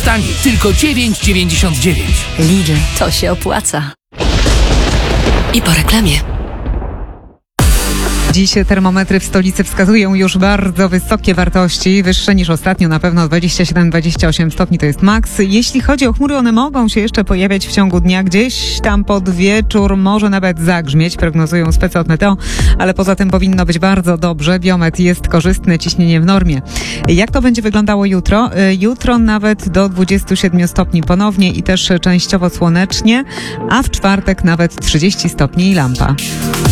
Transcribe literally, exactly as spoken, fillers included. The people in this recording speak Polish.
taniej, tylko dziewięć dziewięćdziesiąt dziewięć. Lidl, to się opłaca. I po reklamie. Dziś termometry w stolicy wskazują już bardzo wysokie wartości, wyższe niż ostatnio, na pewno dwadzieścia siedem dwadzieścia osiem stopni to jest maks. Jeśli chodzi o chmury, one mogą się jeszcze pojawiać w ciągu dnia, gdzieś tam pod wieczór, może nawet zagrzmieć, prognozują specy od Meteo, ale poza tym powinno być bardzo dobrze. Biometr jest korzystny, ciśnienie w normie. Jak to będzie wyglądało jutro? Jutro nawet do dwudziestu siedmiu stopni ponownie i też częściowo słonecznie, a w czwartek nawet trzydzieści stopni i lampa.